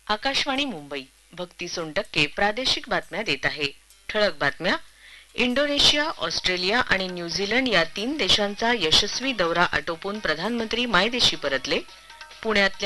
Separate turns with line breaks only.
आकाशवाणी मुंबई. भक्ती सोनटक्के प्रादेशिक बातम्या देत आहे. ठळक बातम्या. इंडोनेशिया, ऑस्ट्रेलिया आणि न्यूझीलंड या 3 देशांचा यशस्वी दौरा आटोपून प्रधानमंत्री मायदेशी परतले. पुण्यातल्या